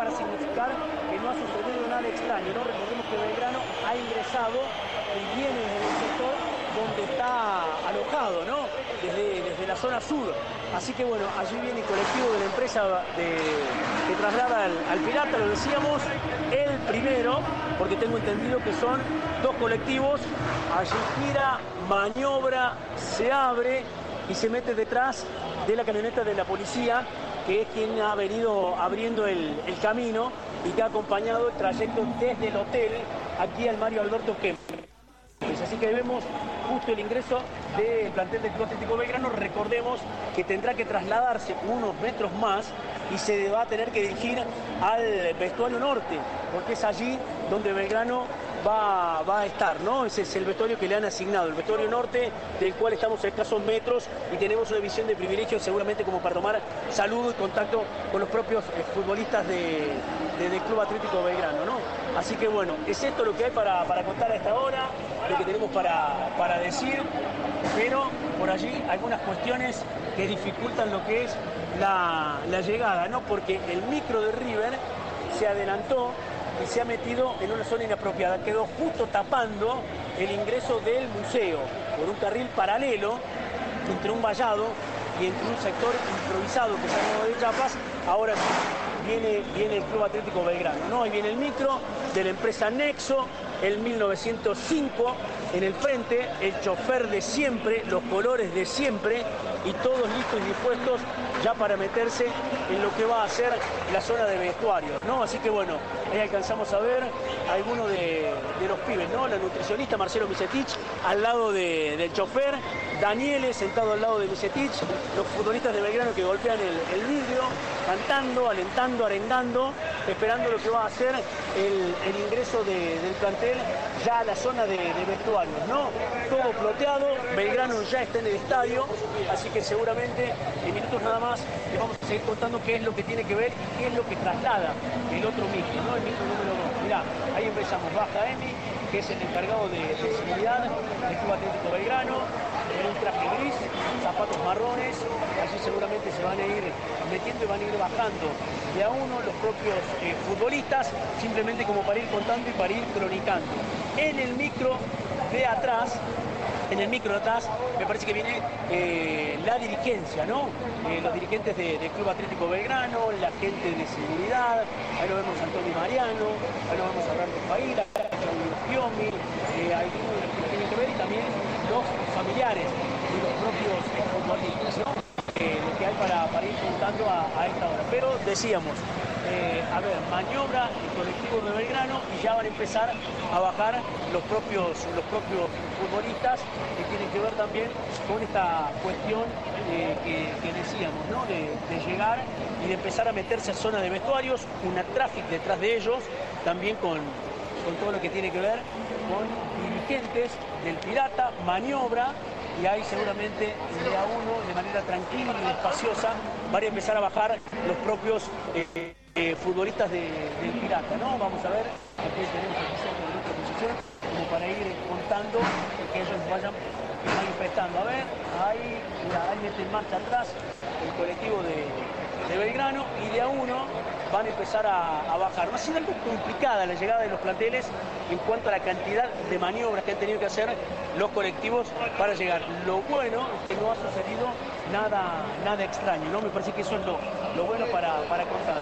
para significar que no ha sucedido nada extraño, ¿no? Recordemos que Belgrano ha ingresado y viene desde el sector donde está alojado, ¿no? Desde la zona sur. Así que bueno, allí viene el colectivo de la empresa que traslada al Pirata, lo decíamos, el primero, porque tengo entendido que son dos colectivos. Allí gira, maniobra, se abre y se mete detrás de la camioneta de la policía, que es quien ha venido abriendo el camino y que ha acompañado el trayecto desde el hotel aquí al Mario Alberto Kempes. Así que vemos justo el ingreso del plantel del Club Atlético Belgrano. Recordemos que tendrá que trasladarse unos metros más y se va a tener que dirigir al vestuario norte, porque es allí donde Belgrano va a estar, ¿no? Ese es el vestuario que le han asignado, el vestuario norte, del cual estamos a escasos metros y tenemos una visión de privilegio seguramente como para tomar saludo y contacto con los propios futbolistas del Club Atlético Belgrano, ¿no? Así que bueno, es esto lo que hay para contar a esta hora, lo que tenemos para decir, pero por allí algunas cuestiones que dificultan lo que es la llegada, ¿no? Porque el micro de River se adelantó y se ha metido en una zona inapropiada, quedó justo tapando el ingreso del museo por un carril paralelo entre un vallado y entre un sector improvisado que se ha llamado de chapas. Ahora viene el Club Atlético Belgrano, ¿no? Ahí viene el micro de la empresa Nexo, el 1905 en el frente, el chofer de siempre, los colores de siempre y todos listos y dispuestos ya para meterse en lo que va a ser la zona de vestuarios, ¿no? Así que bueno, ahí alcanzamos a ver a algunos de los pibes, ¿no? La nutricionista Marcelo Misetich al lado del chofer, Daniele sentado al lado de Misetich, los futbolistas de Belgrano que golpean el vidrio, cantando, alentando, arengando, esperando lo que va a ser el ingreso del plantel ya a la zona de vestuarios, ¿no? Todo ploteado, Belgrano ya está en el estadio, así que seguramente en minutos nada más les vamos a seguir contando qué es lo que tiene que ver y qué es lo que traslada el otro micro, ¿no? El micro número 2. Mirá, ahí empezamos, baja Emi, que es el encargado de seguridad del Club Atlético Belgrano, en un traje gris, zapatos marrones, allí seguramente se van a ir metiendo y van a ir bajando de a uno los propios futbolistas, simplemente como para ir contando y para ir cronicando. En el micro de atrás, me parece que viene la dirigencia, ¿no? Los dirigentes del Club Atlético Belgrano, la gente de seguridad, ahí lo vemos a Antonio Mariano, ahí lo vemos a Rando Faira, a Claudio Piomi, algunos de los que tienen que ver y también los familiares y los propios futbolistas, ¿no? Lo que hay para ir contando a esta hora. Pero decíamos, a ver, maniobra el colectivo de Belgrano y ya van a empezar a bajar los propios futbolistas que tienen que ver también con esta cuestión que decíamos, ¿no? De llegar y de empezar a meterse a zona de vestuarios, una tráfico detrás de ellos, también con todo lo que tiene que ver con dirigentes del Pirata, maniobra, y ahí seguramente de a uno, de manera tranquila y espaciosa, van a empezar a bajar los propios futbolistas del Pirata, ¿no? Vamos a ver, aquí tenemos el centro de nuestra posición, como para ir contando que ellos vayan manifestando. A ver, ahí mete en marcha atrás el colectivo de Belgrano y de a uno van a empezar a bajar. Va a ser algo complicada la llegada de los planteles en cuanto a la cantidad de maniobras que han tenido que hacer los colectivos para llegar. Lo bueno es que no ha sucedido nada extraño, ¿no? Me parece que eso es lo bueno para contar.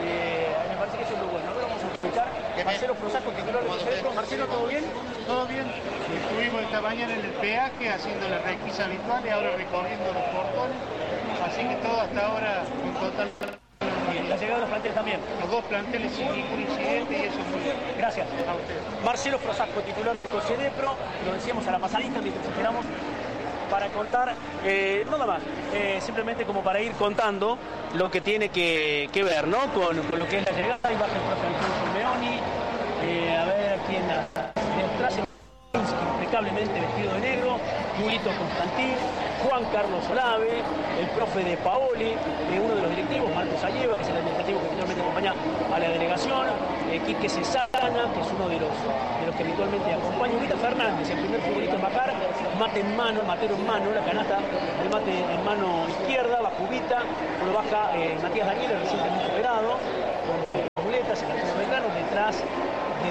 Me parece que eso es lo bueno. Ahora vamos a escuchar a Marcelo Frosasco, titular del centro. Marcelo, ¿todo bien? Todo bien. Estuvimos esta mañana en el peaje haciendo la requisa habitual y ahora recorriendo los portones. Así que todo hasta ahora en total. Bien, la llegada de los planteles también. Los dos planteles sin ningún incidente y eso es muy bien. Gracias a ustedes. Marcelo Frosasco, titular de COCEDEPRO, lo decíamos a la pasadita mientras esperamos para contar, nada más, simplemente como para ir contando lo que tiene que ver, ¿no? Con lo que es la llegada. Ahí baja el profe Alfonso Meoni, a ver quién detrás, impecablemente vestido de negro, Julito Constantín, Juan Carlos Olave, el profe de Paoli, uno de los directivos, Marcos Ayeva, que es el administrativo que habitualmente acompaña a la delegación, Quique Cesana, que es uno de los que habitualmente acompaña, Rita Fernández, el primer futbolista en bajar, mate en mano, el matero en mano, la canasta, el mate en mano izquierda, la cubita, lo baja Matías Daniel, el recientemente operado, con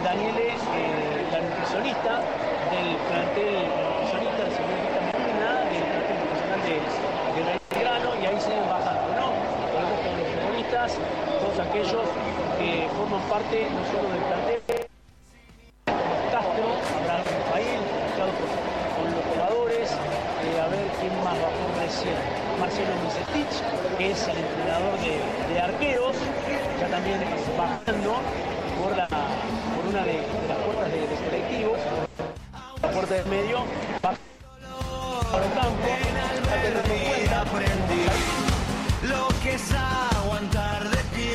Daniele, la nutricionista del plantel, nutricionista de señorita Medina, del plantel profesional de Belgrano, y ahí se ven bajando, ¿no? Por el resto de los futbolistas, todos aquellos que forman parte no solo del plantel, Castro, Abraham Rafael, con los jugadores, a ver quién más bajó recién. Marcelo Misetich, que es el entrenador de arqueros, ya también bajando por una de las puertas de colectivos, la puerta del medio, baja por el campo, a tenerlo en cuenta. Lo que es aguantar de pie.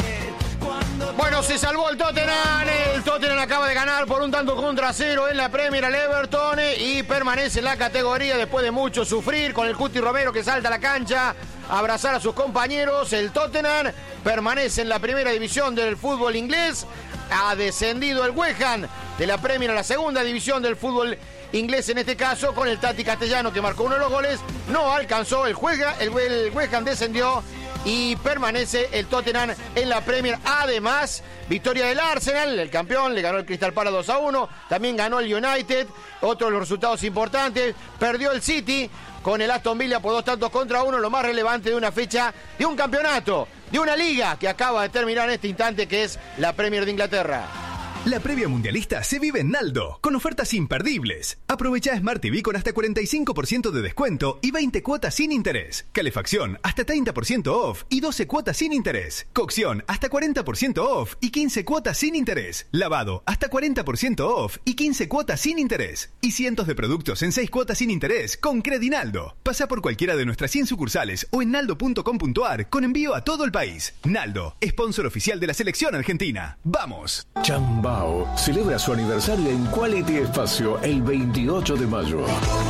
Bueno, se salvó el Tottenham. El Tottenham acaba de ganar por 1-0 en la Premier al Everton y permanece en la categoría después de mucho sufrir, con el Cuti Romero que salta a la cancha a abrazar a sus compañeros. El Tottenham permanece en la primera división del fútbol inglés. Ha descendido el West Ham de la Premier a la segunda división del fútbol inglés, en este caso con el Tati Castellano, que marcó uno de los goles. No alcanzó el West Ham descendió y permanece el Tottenham en la Premier. Además, victoria del Arsenal, el campeón, le ganó el Crystal Palace 2-1. También ganó el United, otro de los resultados importantes. Perdió el City con el Aston Villa por 2-1, lo más relevante de una fecha, de un campeonato, de una liga que acaba de terminar en este instante, que es la Premier de Inglaterra. La previa mundialista se vive en Naldo, con ofertas imperdibles. Aprovecha Smart TV con hasta 45% de descuento y 20 cuotas sin interés. Calefacción hasta 30% off y 12 cuotas sin interés. Cocción hasta 40% off y 15 cuotas sin interés. Lavado hasta 40% off y 15 cuotas sin interés. Y cientos de productos en 6 cuotas sin interés con Credinaldo. Pasa por cualquiera de nuestras 100 sucursales o en naldo.com.ar con envío a todo el país. Naldo, sponsor oficial de la selección argentina. ¡Vamos! Chambao celebra su aniversario en Quality Espacio el 28 de mayo.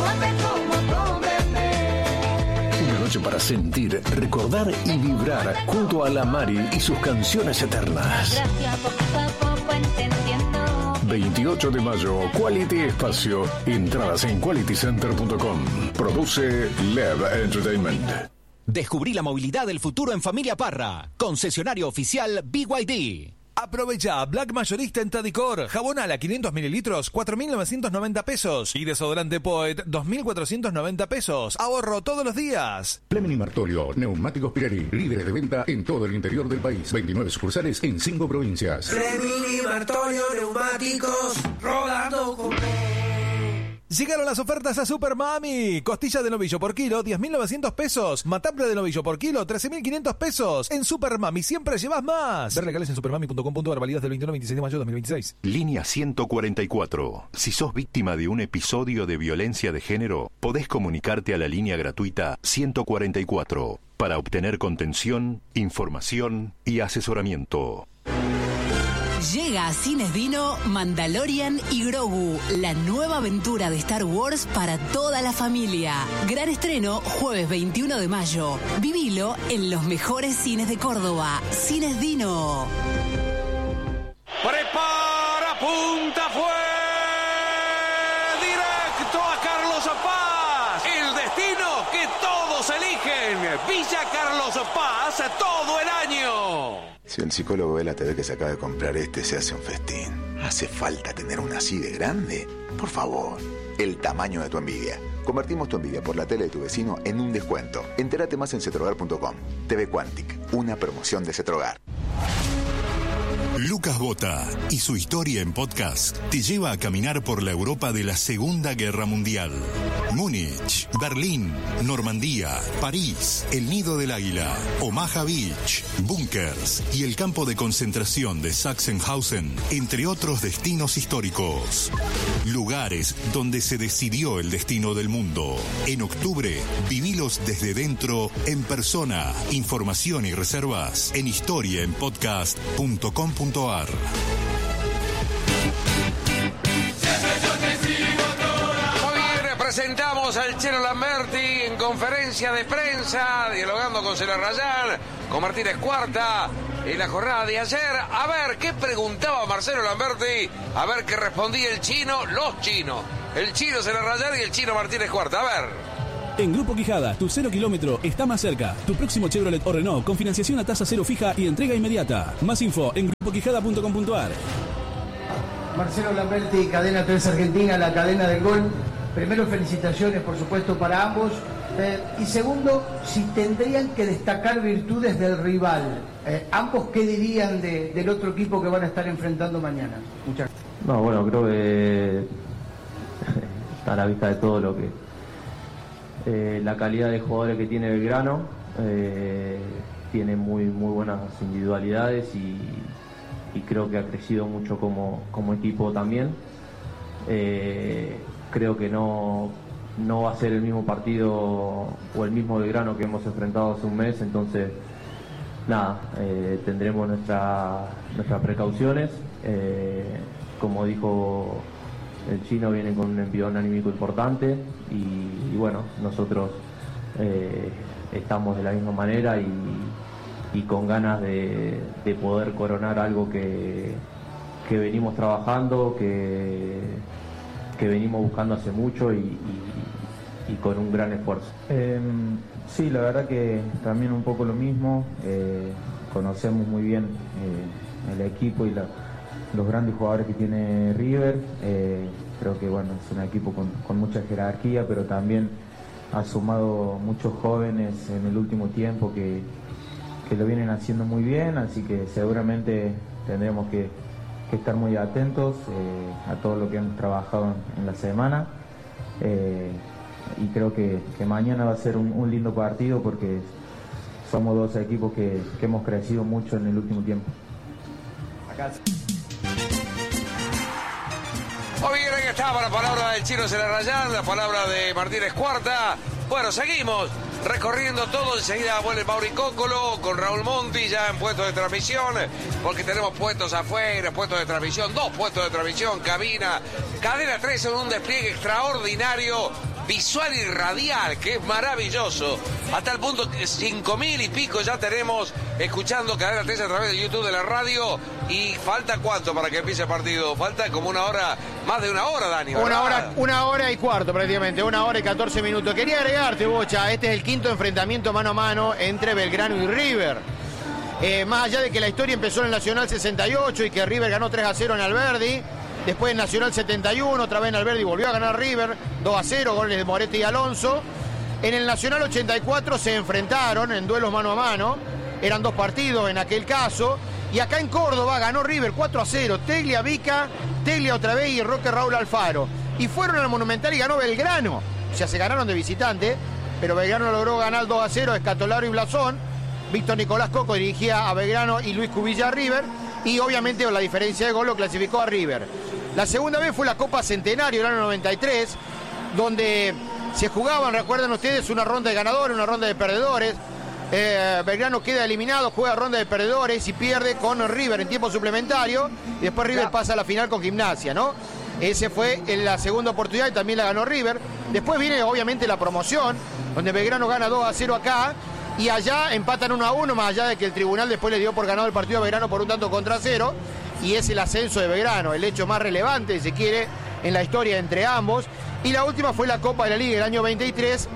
Una noche para sentir, recordar y vibrar junto a la Mari y sus canciones eternas. 28 de mayo, Quality Espacio. Entradas en qualitycenter.com. Produce Lev Entertainment. Descubrí la movilidad del futuro en Familia Parra. Concesionario oficial BYD. Aprovecha Black Mayorista en Tadicor. Jabón ala 500 mililitros, 4.990 pesos. Y desodorante Poet, 2.490 pesos. Ahorro todos los días. Fleming y Martolio, neumáticos Pirelli, líderes de venta en todo el interior del país. 29 sucursales en 5 provincias. Fleming y Martolio, neumáticos, rodando con... Llegaron las ofertas a Super Mami. Costilla de novillo por kilo, 10.900 pesos. Matambre de novillo por kilo, 13.500 pesos. En Super Mami siempre llevas más. Ver legales en supermami.com.ar, válidas del 21 al 26 de mayo de 2026. Línea 144. Si sos víctima de un episodio de violencia de género, podés comunicarte a la línea gratuita 144 para obtener contención, información y asesoramiento. Llega a Cines Dino, Mandalorian y Grogu, la nueva aventura de Star Wars para toda la familia. Gran estreno, jueves 21 de mayo. Vivilo en los mejores cines de Córdoba. Cines Dino. Prepara, punta, fue directo a Carlos Paz. El destino que todos eligen. Villa Carlos Paz todo el año. Si el psicólogo ve la TV que se acaba de comprar se hace un festín. ¿Hace falta tener una así de grande? Por favor, el tamaño de tu envidia. Convertimos tu envidia por la tele de tu vecino en un descuento. Entérate más en cetrogar.com. TV Quantic, una promoción de Cetrogar. Lucas Bota y su historia en podcast te lleva a caminar por la Europa de la Segunda Guerra Mundial. Múnich, Berlín, Normandía, París, el Nido del Águila, Omaha Beach, búnkers y el campo de concentración de Sachsenhausen, entre otros destinos históricos. Lugares donde se decidió el destino del mundo. En octubre, vivilos desde dentro, en persona. Información y reservas en historiaenpodcast.com.ar. Muy bien, presentamos al Chelo Lamberti en conferencia de prensa, dialogando con Celo Rayán, con Martínez Cuarta, en la jornada de ayer. A ver, ¿qué preguntaba Marcelo Lamberti? A ver qué respondía el chino, los chinos. El chino Celo Rayán y el chino Martínez Cuarta. A ver. En Grupo Quijada, tu 0 kilómetro está más cerca. Tu próximo Chevrolet o Renault con financiación a tasa cero fija y entrega inmediata. Más info en grupoquijada.com.ar. Marcelo Lamberti, Cadena 3 Argentina, la cadena del gol. Primero, felicitaciones, por supuesto, para ambos. Y segundo, si tendrían que destacar virtudes del rival, ambos, ¿qué dirían del otro equipo que van a estar enfrentando mañana? Muchas gracias. No, bueno, creo que está a la vista de todo lo que la calidad de jugadores que tiene Belgrano. Tiene muy buenas individualidades y creo que ha crecido mucho como equipo también. Creo que no va a ser el mismo partido o el mismo Belgrano que hemos enfrentado hace un mes, entonces nada, tendremos nuestras precauciones. Como dijo el chino, viene con un envión anímico importante y bueno, nosotros estamos de la misma manera y con ganas de poder coronar algo que venimos trabajando, que venimos buscando hace mucho y con un gran esfuerzo. Sí, la verdad que también un poco lo mismo. Conocemos muy bien el equipo y los grandes jugadores que tiene River. Creo que bueno, es un equipo con mucha jerarquía, pero también ha sumado muchos jóvenes en el último tiempo que lo vienen haciendo muy bien, así que seguramente tendremos que estar muy atentos a todo lo que hemos trabajado en la semana. Y creo que mañana va a ser un lindo partido porque somos dos equipos que hemos crecido mucho en el último tiempo. Muy bien, ahí estaba la palabra del Chino Celarrayán, la palabra de Martínez Cuarta. Bueno, seguimos recorriendo todo. Enseguida vuelve Mauri Cócolo con Raúl Monti ya en puestos de transmisión, porque tenemos puestos afuera, puestos de transmisión, 2 puestos de transmisión, cabina, Cadena 3 en un despliegue extraordinario, visual y radial, que es maravilloso, hasta el punto que 5.000 y pico ya tenemos escuchando Cadena 3 a través de YouTube, de la radio. Y falta cuánto para que empiece el partido, falta como una hora, más de una hora, Dani, ¿verdad? Una hora y cuarto prácticamente, 1 hora y 14 minutos. Quería agregarte, Bocha, este es el quinto enfrentamiento mano a mano entre Belgrano y River. Más allá de que la historia empezó en el Nacional 68 y que River ganó 3-0 en Alberdi, después en Nacional 71, otra vez en Alberdi volvió a ganar River, 2-0, goles de Moretti y Alonso. En el Nacional 84 se enfrentaron en duelos mano a mano, eran 2 partidos en aquel caso, y acá en Córdoba ganó River 4-0, Teglia Vica, Teglia otra vez y Roque Raúl Alfaro. Y fueron al Monumental y ganó Belgrano, o sea, se ganaron de visitante, pero Belgrano logró ganar 2-0, Escatolaro y Blasón. Víctor Nicolás Coco dirigía a Belgrano y Luis Cubilla a River, y obviamente la diferencia de gol lo clasificó a River. La segunda vez fue la Copa Centenario, el año 93, donde se jugaban, recuerdan ustedes, una ronda de ganadores, una ronda de perdedores. Belgrano queda eliminado, juega ronda de perdedores y pierde con River en tiempo suplementario, y después River pasa a la final con Gimnasia, ¿no? Ese fue en la segunda oportunidad y también la ganó River. Después viene obviamente la promoción, donde Belgrano gana 2-0 acá, y allá empatan 1-1, más allá de que el tribunal después le dio por ganado el partido a Belgrano por 1-0, y es el ascenso de Belgrano, el hecho más relevante, si se quiere, en la historia entre ambos. Y la última fue la Copa de la Liga, el año 23,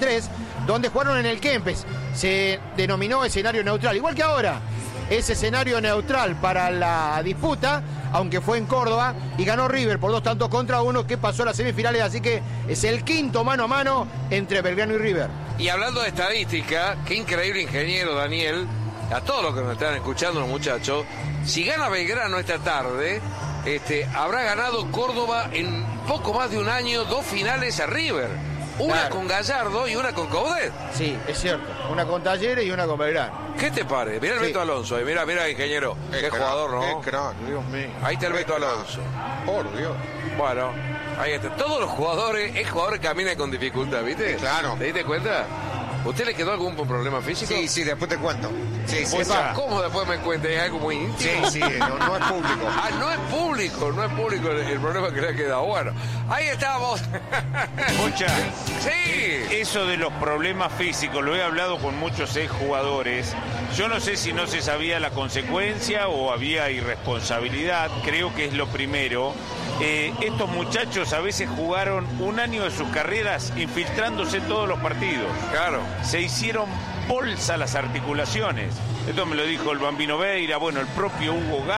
donde jugaron en el Kempes. Se denominó escenario neutral, igual que ahora. Es escenario neutral para la disputa, aunque fue en Córdoba, y ganó River por 2-1, que pasó a las semifinales, así que es el quinto mano a mano entre Belgrano y River. Y hablando de estadística, qué increíble ingeniero, Daniel, a todos los que nos están escuchando, los muchachos, si gana Belgrano esta tarde, habrá ganado Córdoba en poco más de un año 2 finales a River. Una con Gallardo y una con Coudet. Sí, es cierto. Una con Talleres y una con Belgrano. ¿Qué te parece? Mirá el Beto Alonso ahí. Mirá, ingeniero. Qué jugador, ¿no? Qué crack, Dios mío. Ahí está el Beto Alonso. Por Dios. Bueno, ahí está. Todos los jugadores, es jugador que camina con dificultad, ¿viste? Claro. ¿Te diste cuenta? ¿Usted le quedó algún problema físico? Sí, después te cuento. Sí, ¿Cómo después me cuenta? Es algo muy íntimo. Sí, no es público. No es público el problema que le ha quedado. Bueno, ahí estamos. Bocha, sí. Eso de los problemas físicos, lo he hablado con muchos exjugadores. Yo no sé si no se sabía la consecuencia o había irresponsabilidad. Creo que es lo primero. Estos muchachos a veces jugaron un año de sus carreras infiltrándose en todos los partidos. Claro. Se hicieron bolsa las articulaciones. Esto me lo dijo el Bambino Veira, bueno, el propio Hugo Gatti en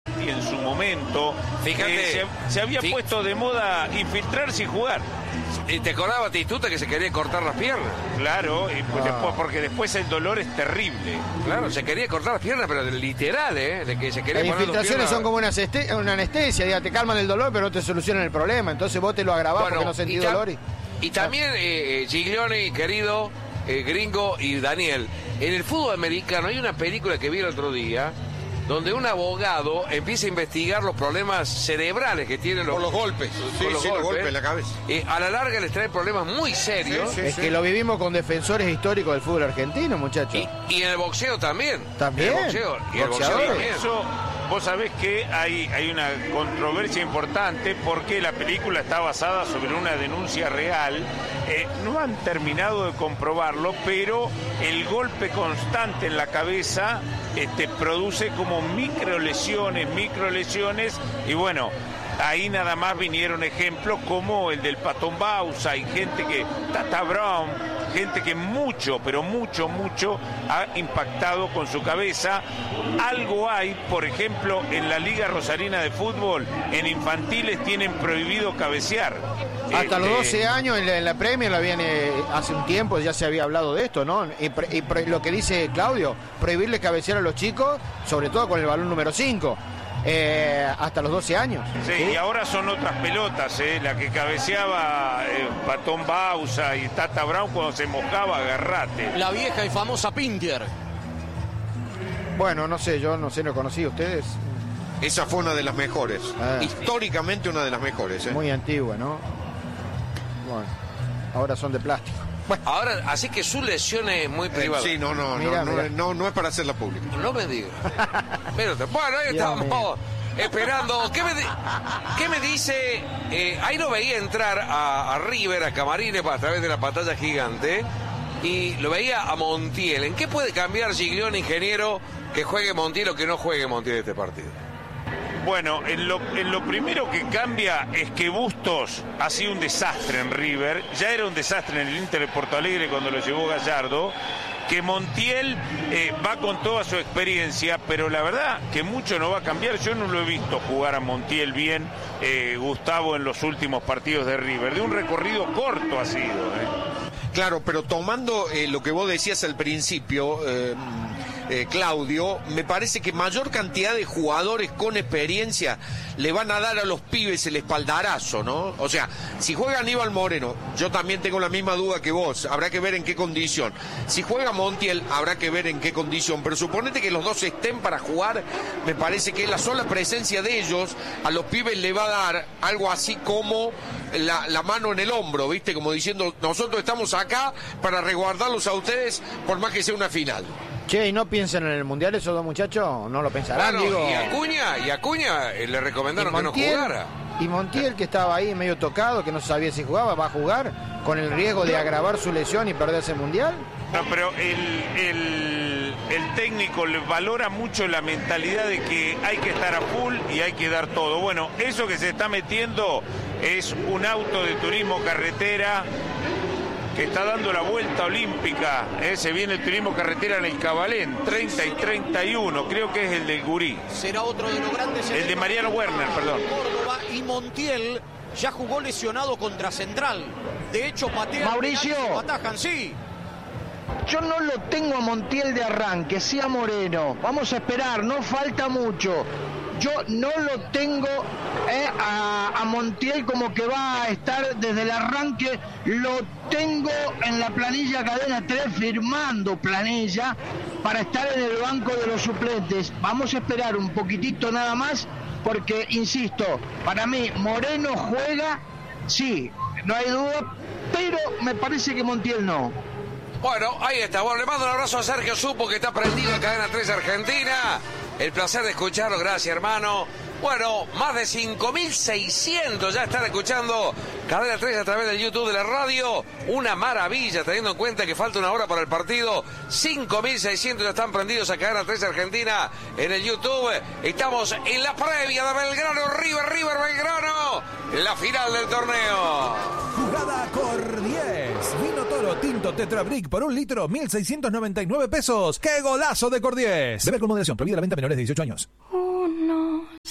su momento. Fíjate, se había puesto de moda infiltrarse y jugar. ¿Y te acordaba Batistuta que se quería cortar las piernas? Claro, y pues porque después el dolor es terrible. Claro, se quería cortar las piernas, pero literal, de que se quería Las poner infiltraciones son como una anestesia, digamos, te calman el dolor, pero no te solucionan el problema. Entonces vos te lo agravás porque no sentís dolor. Y también, Giglioni, querido, Gringo y Daniel, en el fútbol americano hay una película que vi el otro día donde un abogado empieza a investigar los problemas cerebrales que tienen por los golpes. Los golpes en la cabeza. A la larga les trae problemas muy serios. Es que lo vivimos con defensores históricos del fútbol argentino, muchachos. Y en el boxeo también. También. El boxeo también. Eso, vos sabés que hay una controversia importante porque la película está basada sobre una denuncia real. No han terminado de comprobarlo, pero el golpe constante en la cabeza produce como microlesiones, y bueno, ahí nada más vinieron ejemplos como el del Patón Bausa y gente que, Tata Brown, gente que mucho ha impactado con su cabeza. Algo hay, por ejemplo, en la Liga Rosarina de Fútbol, en infantiles tienen prohibido cabecear. Hasta los 12 años en la Premier la viene hace un tiempo, ya se había hablado de esto, ¿no? Y lo que dice Claudio, prohibirle cabecear a los chicos, sobre todo con el balón número 5. Hasta los 12 años. Sí, y ahora son otras pelotas, la que cabeceaba Patón Bausa y Tata Brown cuando se mojaba, agarrate. La vieja y famosa Pintier. Bueno, no sé, yo no conocí a ustedes. Esa fue una de las mejores, históricamente una de las mejores. Muy antigua, ¿no? Bueno, ahora son de plástico. Bueno. Ahora, así que su lesión es muy privada. Sí, no es para hacerla pública. No me digas. Bueno, ahí estamos esperando. ¿Qué me dice? Ahí lo veía entrar a River, a Camarines, a través de la pantalla gigante, y lo veía a Montiel. ¿En qué puede cambiar Giglioni, ingeniero, que juegue Montiel o que no juegue Montiel este partido? Bueno, en lo primero que cambia es que Bustos ha sido un desastre en River, ya era un desastre en el Inter de Porto Alegre cuando lo llevó Gallardo, que Montiel va con toda su experiencia, pero la verdad que mucho no va a cambiar. Yo no lo he visto jugar a Montiel bien, Gustavo, en los últimos partidos de River, de un recorrido corto ha sido. Claro, pero tomando lo que vos decías al principio, Claudio, me parece que mayor cantidad de jugadores con experiencia le van a dar a los pibes el espaldarazo, ¿no? O sea, si juega Aníbal Moreno, yo también tengo la misma duda que vos, habrá que ver en qué condición. Si juega Montiel, habrá que ver en qué condición, pero suponete que los dos estén para jugar, me parece que la sola presencia de ellos a los pibes le va a dar algo así como la mano en el hombro, ¿viste? Como diciendo, nosotros estamos acá para resguardarlos a ustedes por más que sea una final. Che, ¿y no piensan en el Mundial esos dos muchachos? ¿No lo pensarán? Bueno, digo? Y Acuña le recomendaron que no jugara. Y Montiel, que estaba ahí medio tocado, que no sabía si jugaba, ¿va a jugar con el riesgo de agravar su lesión y perderse el Mundial? No, pero el técnico le valora mucho la mentalidad de que hay que estar a full y hay que dar todo. Bueno, eso que se está metiendo es un auto de turismo carretera que está dando la vuelta olímpica. Se viene el turismo carretera en el Cabalén, 30 y 31, creo que es el del Gurí. Será otro de los grandes. El de Mariano Werner, perdón. Córdoba, y Montiel ya jugó lesionado contra Central. De hecho, patea. Mauricio, atajan, sí. Yo no lo tengo a Montiel de arranque, sí a Moreno. Vamos a esperar, no falta mucho. Yo no lo tengo a Montiel como que va a estar desde el arranque. Lo tengo en la planilla Cadena 3, firmando planilla para estar en el banco de los suplentes. Vamos a esperar un poquitito nada más, porque, insisto, para mí Moreno juega, sí, no hay duda, pero me parece que Montiel no. Bueno, ahí está. Bueno, le mando un abrazo a Sergio Supo, que está prendido en Cadena 3 Argentina. El placer de escucharlo, gracias, hermano. Bueno, más de 5.600 ya están escuchando Cadena 3 a través del YouTube de la radio. Una maravilla, teniendo en cuenta que falta una hora para el partido. 5.600 ya están prendidos a Cadena 3 Argentina en el YouTube. Estamos en la previa de Belgrano, River Belgrano, la final del torneo. Jugada Cor 10. Vino Toro Tinto Tetra Brick por 1 litro, 1.699 pesos. ¡Qué golazo de Cor 10! Beber con moderación. Prohibida la venta a menores de 18 años. 1, 0.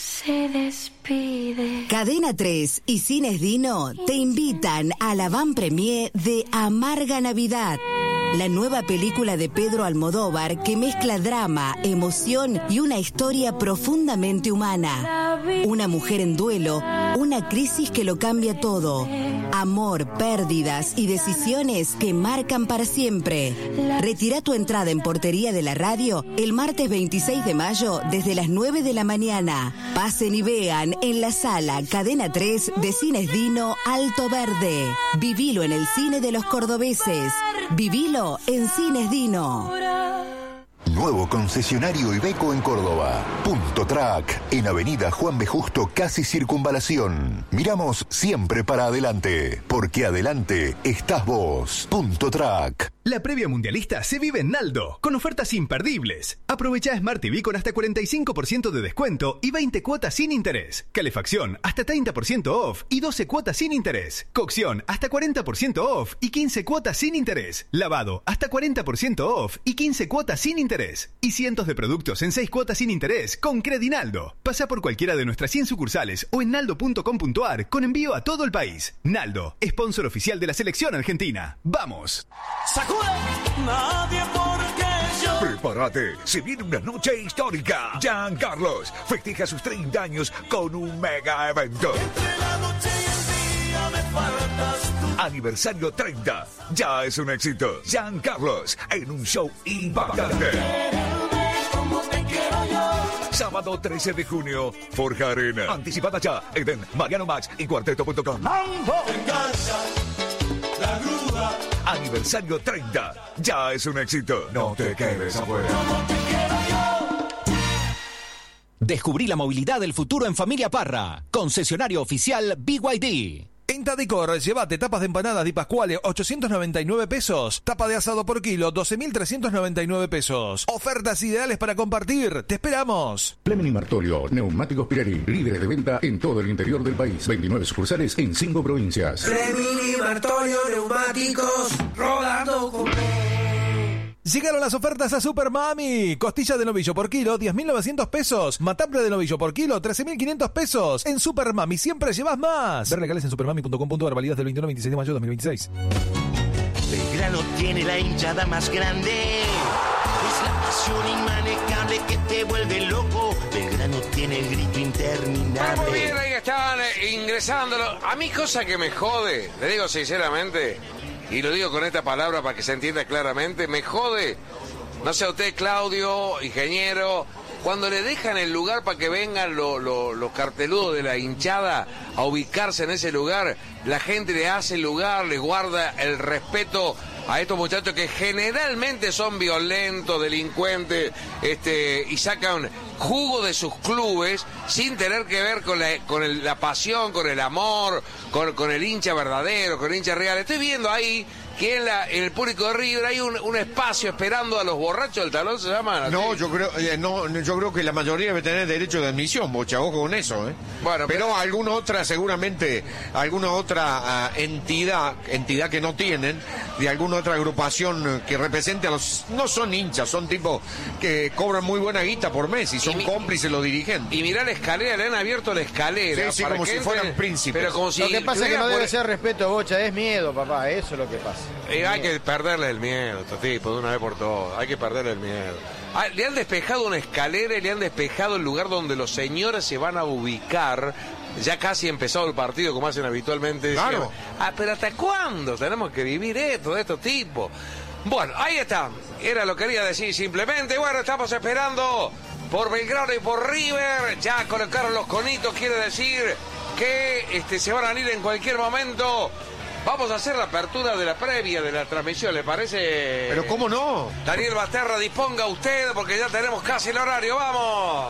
despide. Cadena 3 y Cines Dino te invitan a la van premier de Amarga Navidad. La nueva película de Pedro Almodóvar que mezcla drama, emoción y una historia profundamente humana. Una mujer en duelo, una crisis que lo cambia todo. Amor, pérdidas y decisiones que marcan para siempre. Retira tu entrada en Portería de la Radio el martes 26 de mayo desde las 9 de la mañana. Pasen y vean en la sala Cadena 3 de Cines Dino Alto Verde. Vivilo en el cine de los cordobeses. Vivilo en Cines Dino. Nuevo concesionario Iveco en Córdoba. Punto Track, en Avenida Juan B. Justo, casi Circunvalación. Miramos siempre para adelante, porque adelante estás vos. Punto Track. La previa mundialista se vive en Naldo, con ofertas imperdibles. Aprovecha Smart TV con hasta 45% de descuento y 20 cuotas sin interés. Calefacción hasta 30% off y 12 cuotas sin interés. Cocción hasta 40% off y 15 cuotas sin interés. Lavado hasta 40% off y 15 cuotas sin interés. Y cientos de productos en 6 cuotas sin interés con Credinaldo. Pasa por cualquiera de nuestras 100 sucursales o en naldo.com.ar con envío a todo el país. Naldo, sponsor oficial de la selección argentina. ¡Vamos! Nadie porque yo. Prepárate, se viene una noche histórica. Giancarlos festeja sus 30 años con un mega evento. Entre la noche y el día me faltas tú. Aniversario 30. Ya es un éxito. Giancarlos en un show impactante. Como te quiero yo. Sábado 13 de junio, Forja Arena. Anticipada ya, Eden, Mariano Max y Cuarteto.com. La grúa. Aniversario 30. Ya es un éxito. No te quedes afuera. Descubrí la movilidad del futuro en Familia Parra. Concesionario oficial BYD. En Tadicor, llévate tapas de empanadas Di Pasquale, 899 pesos. Tapa de asado por kilo, 12.399 pesos. Ofertas ideales para compartir. ¡Te esperamos! Fleming Martolio, Neumáticos Pirelli, líderes de venta en todo el interior del país. 29 sucursales en 5 provincias. Fleming Martolio, neumáticos, rodando con... Llegaron las ofertas a Super Mami. Costilla de novillo por kilo, 10.900 pesos. Matambre de novillo por kilo, 13.500 pesos. En Super Mami siempre llevas más. Ver legales en supermami.com.ar, válidas del 21 al 26 de mayo de 2026. Belgrano tiene la hinchada más grande. Es la pasión inmanejable que te vuelve loco. Belgrano tiene el grito interminable. Muy bien, ahí están ingresándolo. A mí cosa que me jode, le digo sinceramente, y lo digo con esta palabra para que se entienda claramente, me jode, no sé usted, Claudio, ingeniero, cuando le dejan el lugar para que vengan los carteludos de la hinchada a ubicarse en ese lugar, la gente le hace el lugar, le guarda el respeto a estos muchachos que generalmente son violentos, delincuentes, y sacan jugo de sus clubes sin tener que ver con la pasión, con el amor, con el hincha verdadero, con el hincha real. Estoy viendo ahí que en el público de River hay un espacio esperando a los borrachos del talón, ¿se llama? No, yo creo que la mayoría debe tener derecho de admisión, Bocha, ojo con eso, ¿eh? Bueno, pero alguna otra, seguramente, alguna otra entidad que no tienen, de alguna otra agrupación que represente a los... No son hinchas, son tipos que cobran muy buena guita por mes y son cómplices los dirigentes. Y mirá la escalera, le han abierto la escalera. Sí, como si fueran príncipes. Pero como si lo que pasa es que no debe ser ser respeto, Bocha, es miedo, papá, eso es lo que pasa. Hay que perderle el miedo a estos tipos de una vez por todas. Hay que perderle el miedo. Le han despejado una escalera y le han despejado el lugar donde los señores se van a ubicar. Ya casi empezado el partido, como hacen habitualmente. Claro. Pero ¿hasta cuándo tenemos que vivir esto de estos tipos? Bueno, ahí está. Era lo que quería decir simplemente. Bueno, estamos esperando por Belgrano y por River. Ya colocaron los conitos, quiere decir que se van a ir en cualquier momento. Vamos a hacer la apertura de la previa de la transmisión, ¿le parece? Pero ¿cómo no? Daniel Basterra, disponga usted porque ya tenemos casi el horario, ¡vamos!